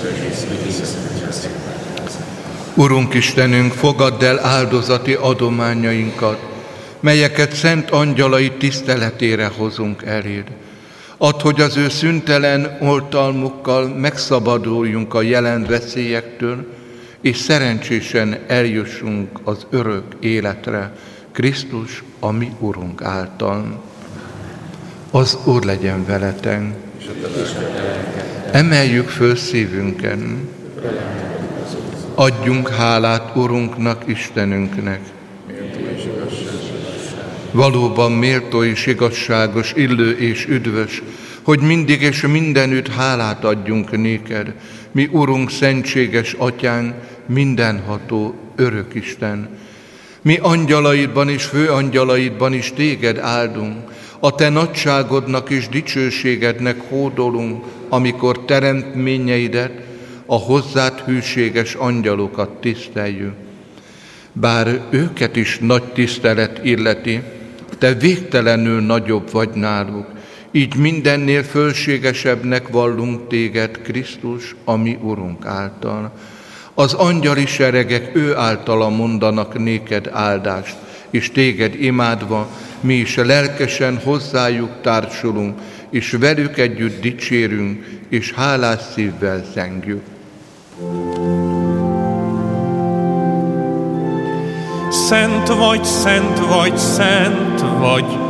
Urunk Istenünk, fogadd el áldozati adományainkat, melyeket szent angyalai tiszteletére hozunk eléd. Add, hogy az ő szüntelen oltalmukkal megszabaduljunk a jelen veszélyektől, és szerencsésen eljussunk az örök életre, Krisztus, a mi Urunk által. Az Úr legyen veletek. Emeljük föl szívünken. Adjunk hálát Urunknak, Istenünknek. Valóban méltó és igazságos, illő és üdvös, hogy mindig és mindenütt hálát adjunk néked, mi Urunk, szentséges Atyánk, mindenható, örök Isten. Mi angyalaidban és főangyalaidban is téged áldunk, a te nagyságodnak és dicsőségednek hódolunk, amikor teremtményeidet, a hozzád hűséges angyalokat tiszteljük. Bár őket is nagy tisztelet illeti, te végtelenül nagyobb vagy náluk, így mindennél fölségesebbnek vallunk téged, Krisztus, a mi Urunk által. Az angyali seregek ő általa mondanak néked áldást, és téged imádva, mi is lelkesen hozzájuk társulunk, és velük együtt dicsérünk, és hálás szívvel zengjük. Szent vagy, szent vagy, szent vagy,